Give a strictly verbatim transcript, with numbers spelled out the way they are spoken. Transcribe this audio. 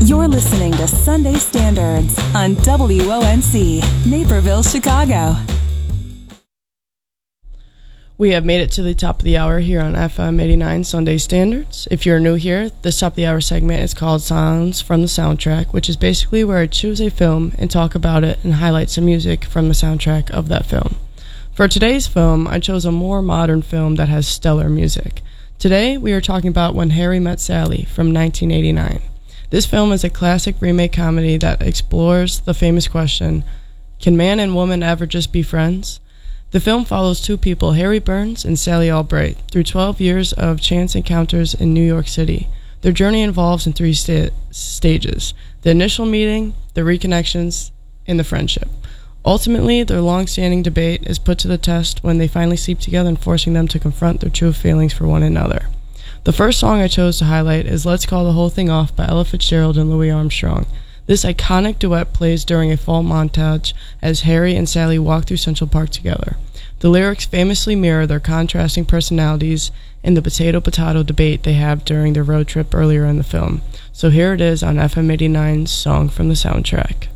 You're listening to Sunday Standards on W O N C, Naperville, Chicago. We have made it to the top of the hour here on F M eighty-nine Sunday Standards. If you're new here, this top of the hour segment is called Sounds from the Soundtrack, which is basically where I choose a film and talk about it and highlight some music from the soundtrack of that film. For today's film, I chose a more modern film that has stellar music. Today, we are talking about When Harry Met Sally from nineteen eighty-nine. This film is a classic remake comedy that explores the famous question, can man and woman ever just be friends? The film follows two people, Harry Burns and Sally Albright, through twelve years of chance encounters in New York City. Their journey involves in three sta- stages, the initial meeting, the reconnections, and the friendship. Ultimately, their long-standing debate is put to the test when they finally sleep together and forcing them to confront their true feelings for one another. The first song I chose to highlight is Let's Call the Whole Thing Off by Ella Fitzgerald and Louis Armstrong. This iconic duet plays during a fall montage as Harry and Sally walk through Central Park together. The lyrics famously mirror their contrasting personalities and the potato-potato debate they have during their road trip earlier in the film. So here it is on F M eighty-nine's Song from the Soundtrack.